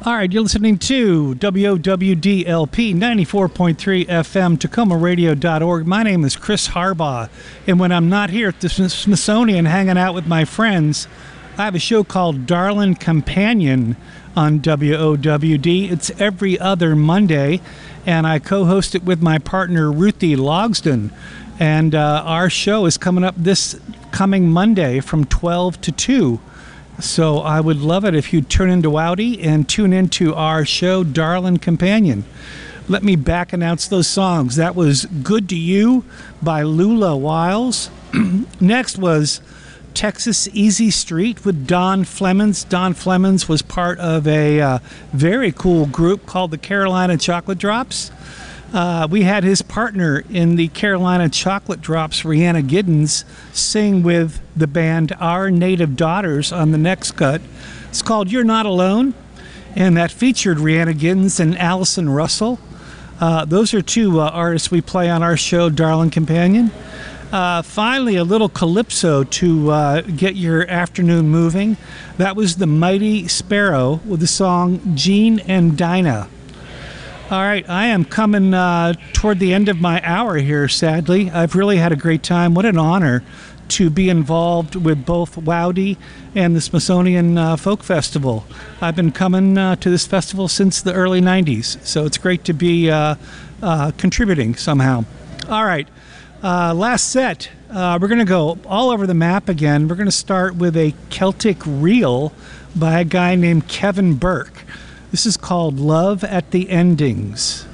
All right, you're listening to WOWDLP 94.3 FM, TacomaRadio.org. My name is Chris Harbaugh, and when I'm not here at the Smithsonian hanging out with my friends, I have a show called Darlin' Companion on WOWD. It's every other Monday, and I co-host it with my partner, Ruthie Logsdon. And our show is coming up this coming Monday from 12 to 2. So I would love it if you'd turn into Wowdy and tune into our show, Darlin' Companion. Let me back announce those songs. That was Good to You by Lula Wiles. Next was Texas Easy Street with Don Flemons. Don Flemons was part of a very cool group called the Carolina Chocolate Drops. We had his partner in the Carolina Chocolate Drops, Rhianna Giddens, sing with the band Our Native Daughters on the next cut. It's called You're Not Alone, and that featured Rhianna Giddens and Allison Russell. Those are two artists we play on our show, Darlin' Companion. Finally, a little calypso to get your afternoon moving. That was the Mighty Sparrow with the song Gene and Dinah. All right, I am coming toward the end of my hour here, sadly. I've really had a great time. What an honor to be involved with both Wowdy and the Smithsonian Folk Festival. I've been coming to this festival since the early 90s, so it's great to be contributing somehow. All right, last set. We're going to go all over the map again. We're going to start with a Celtic reel by a guy named Kevin Burke. This is called Love at the Endings.